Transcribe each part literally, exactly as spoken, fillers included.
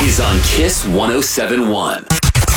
is on Kiss one oh seven point one.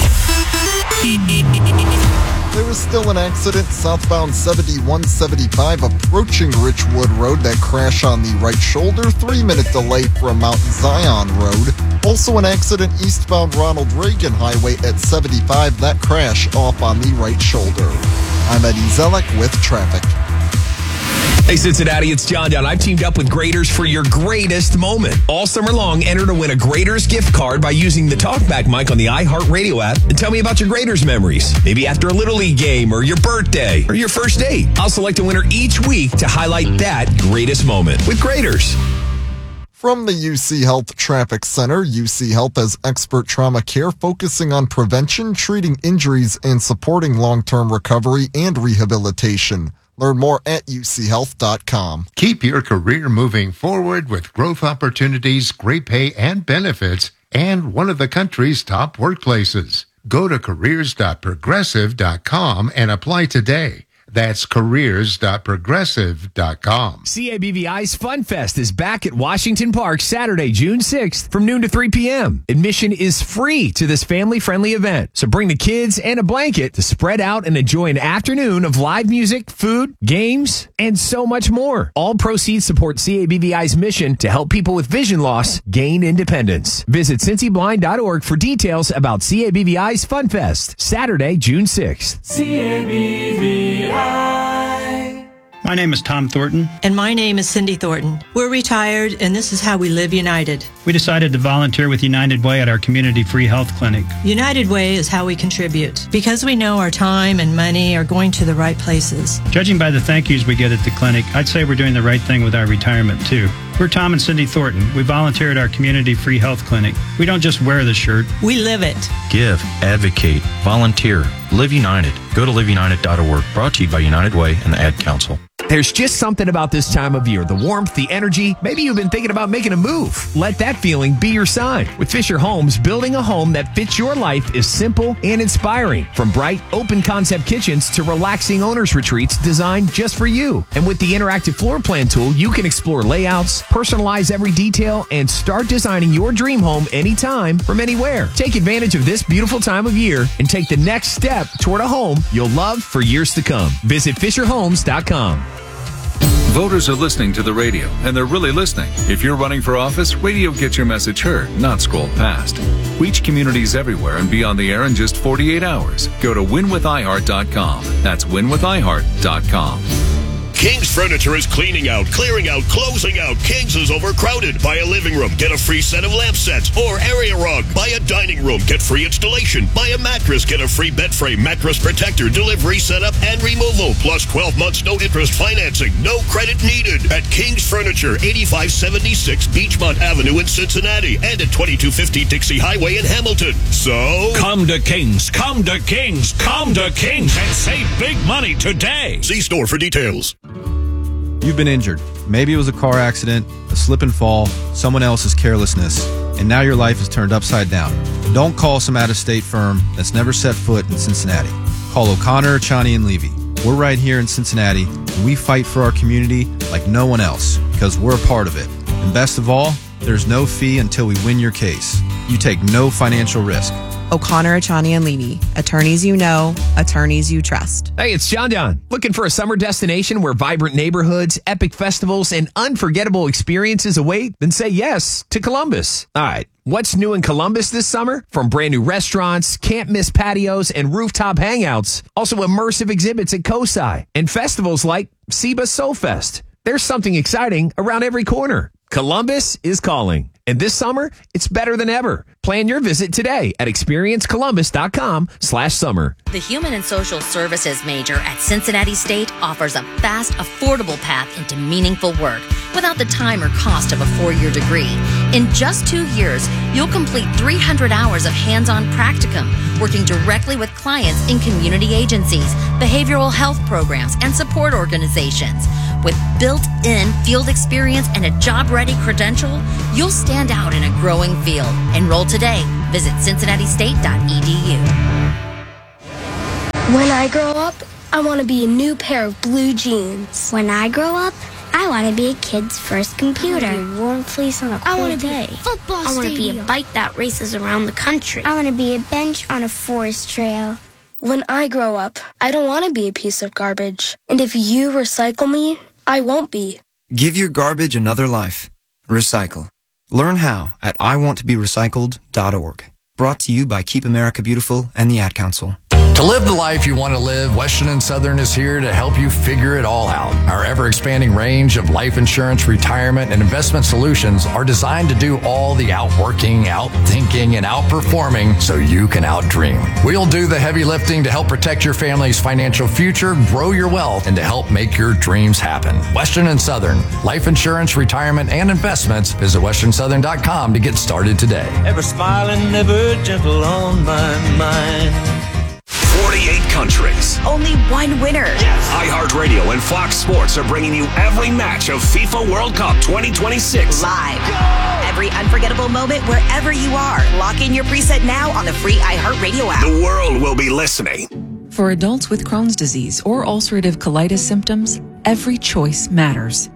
There was still an accident southbound seventy-one seventy-five approaching Richwood Road that crashed on the right shoulder. Three-minute delay from Mount Zion Road. Also an accident eastbound Ronald Reagan Highway at seventy-five. That crash off on the right shoulder. I'm Eddie Zellick with traffic. Hey, Cincinnati, it's John John. I've teamed up with Graders for your greatest moment. All summer long, enter to win a Graders gift card by using the TalkBack mic on the iHeartRadio app and tell me about your Graders memories. Maybe after a Little League game or your birthday or your first date. I'll select a winner each week to highlight that greatest moment with Graders. From the U C Health Traffic Center, U C Health has expert trauma care focusing on prevention, treating injuries, and supporting long-term recovery and rehabilitation. Learn more at U C health dot com. Keep your career moving forward with growth opportunities, great pay and benefits, and one of the country's top workplaces. Go to careers dot progressive dot com and apply today. That's careers dot progressive dot com. C A B V I's Fun Fest is back at Washington Park Saturday, June sixth from noon to three p.m. Admission is free to this family-friendly event, so bring the kids and a blanket to spread out and enjoy an afternoon of live music, food, games, and so much more. All proceeds support C A B V I's mission to help people with vision loss gain independence. Visit cincy blind dot org for details about C A B V I's Fun Fest, Saturday, June sixth. C A B V I. My name is Tom Thornton. And my name is Cindy Thornton. We're retired, and this is how we live united. We decided to volunteer with United Way at our community free health clinic. United Way is how we contribute, because we know our time and money are going to the right places. Judging by the thank yous we get at the clinic, I'd say we're doing the right thing with our retirement, too. We're Tom and Cindy Thornton. We volunteer at our community free health clinic. We don't just wear the shirt. We live it. Give, advocate, volunteer, live united. Go to live united dot org. Brought to you by United Way and the Ad Council. There's just something about this time of year. The warmth, the energy. Maybe you've been thinking about making a move. Let that feeling be your sign. With Fisher Homes, building a home that fits your life is simple and inspiring. From bright, open concept kitchens to relaxing owner's retreats designed just for you. And with the interactive floor plan tool, you can explore layouts, personalize every detail, and start designing your dream home anytime from anywhere. Take advantage of this beautiful time of year and take the next step toward a home you'll love for years to come. Visit fisher homes dot com. Voters are listening to the radio, and they're really listening. If you're running for office, radio gets your message heard, not scrolled past. Reach communities everywhere and be on the air in just forty-eight hours. Go to win with i heart dot com. That's win with i heart dot com. King's Furniture is cleaning out, clearing out, closing out. King's is overcrowded. Buy a living room, get a free set of lamp sets or area rug. Buy a dining room, get free installation. Buy a mattress, get a free bed frame, mattress protector, delivery, setup, and removal. Plus twelve months, no interest financing. No credit needed. At King's Furniture, eighty-five seventy-six Beachmont Avenue in Cincinnati and at twenty-two fifty Dixie Highway in Hamilton. So, come to King's, come to King's, come to King's and save big money today. See store for details. You've been injured. Maybe it was a car accident, a slip and fall, someone else's carelessness, and now your life is turned upside down. Don't call some out-of-state firm that's never set foot in Cincinnati. Call O'Connor, Chani, and Levy. We're right here in Cincinnati, and we fight for our community like no one else because we're a part of it. And best of all, there's no fee until we win your case. You take no financial risk. O'Connor, Achani, and Levy. Attorneys you know, attorneys you trust. Hey, it's John John. Looking for a summer destination where vibrant neighborhoods, epic festivals, and unforgettable experiences await? Then say yes to Columbus. All right. What's new in Columbus this summer? From brand new restaurants, can't miss patios, and rooftop hangouts. Also immersive exhibits at COSI and festivals like SIBA Soul Fest. There's something exciting around every corner. Columbus is calling. And this summer, it's better than ever. Plan your visit today at experience columbus dot com slash summer. The Human and Social Services major at Cincinnati State offers a fast, affordable path into meaningful work without the time or cost of a four-year degree. In just two years, you'll complete three hundred hours of hands-on practicum, working directly with clients in community agencies, behavioral health programs, and support organizations. With built-in field experience and a job-ready credential, you'll stand out in a growing field. Enroll today. Visit cincinnati state dot e d u. When I grow up, I want to be a new pair of blue jeans. When I grow up, I want to be a kid's first computer. I want to be a warm fleece on a cold I want to day. be a football I want to be a stadium. bike that races around the country. I want to be a bench on a forest trail. When I grow up, I don't want to be a piece of garbage. And if you recycle me, I won't be. Give your garbage another life. Recycle. Learn how at I want to be recycled dot org. Brought to you by Keep America Beautiful and the Ad Council. To live the life you want to live, Western and Southern is here to help you figure it all out. Our ever-expanding range of life insurance, retirement, and investment solutions are designed to do all the outworking, outthinking, and outperforming so you can outdream. We'll do the heavy lifting to help protect your family's financial future, grow your wealth, and to help make your dreams happen. Western and Southern, life insurance, retirement, and investments. Visit western southern dot com to get started today. Ever smiling, never gentle on my mind. forty-eight countries. Only one winner. Yes. iHeartRadio and Fox Sports are bringing you every match of FIFA World Cup twenty twenty-six. Live. Go! Every unforgettable moment wherever you are. Lock in your preset now on the free iHeartRadio app. The world will be listening. For adults with Crohn's disease or ulcerative colitis symptoms, every choice matters.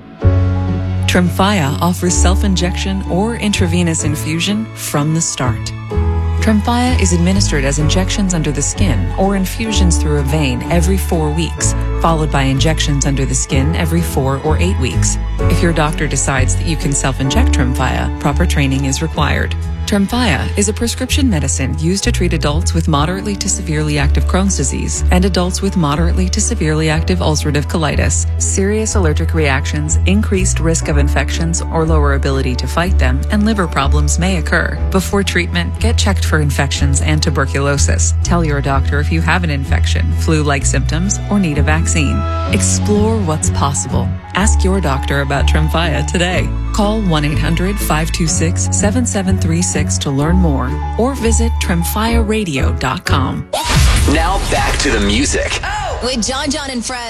Tremfya offers self-injection or intravenous infusion from the start. Tremfya is administered as injections under the skin or infusions through a vein every four weeks, followed by injections under the skin every four or eight weeks. If your doctor decides that you can self-inject Tremfya, proper training is required. Tremfya is a prescription medicine used to treat adults with moderately to severely active Crohn's disease and adults with moderately to severely active ulcerative colitis. Serious allergic reactions, increased risk of infections or lower ability to fight them, and liver problems may occur. Before treatment, get checked for infections and tuberculosis. Tell your doctor if you have an infection, flu-like symptoms, or need a vaccine. Explore what's possible. Ask your doctor about Tremfya today. Call one eight hundred five two six seven seven three six to learn more or visit tremfya radio dot com. Now back to the music. With John John and Fred.